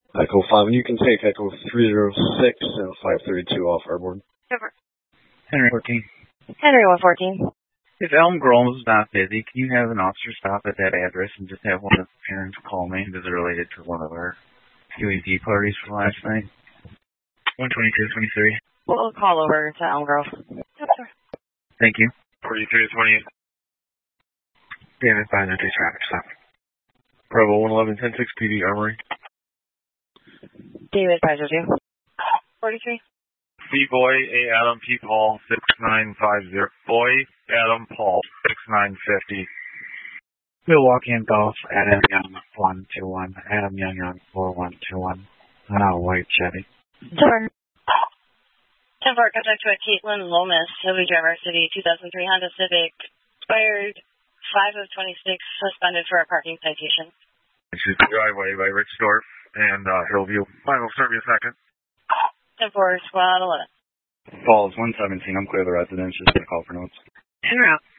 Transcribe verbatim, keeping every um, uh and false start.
Echo five, and you can take Echo three zero six and five three two off airborne. Over. Henry fourteen. Henry one fourteen. If Elm Grove is not busy, can you have an officer stop at that address and just have one of the parents call me because it's related to one of our U A D parties from last night? one twenty-two twenty-three. We'll call over to Elm Grove. Yep, sir. Thank you. forty-three to twenty-eight. David, five nine three traffic stop. Bravo one eleven ten six P D Armory. David five zero two. forty-three. B Boy, A Adam, P Paul, six nine five zero. Boy, Adam, Paul, six nine fifty. Milwaukee and Golf, Adam Young, one two one. Adam Young, Young, four one two one. Uh, white Chevy. Sure. ten four, contact to a Caitlin Lomas, Hilby Driver City, two thousand three Honda Civic, expired five of twenty-six, suspended for a parking citation. This is the driveway by Rich Dorf and uh, Hillview. I will serve you a second. ten four, squad eleven. Falls one seventeen, I'm clear the residence, just a call for notes. En route.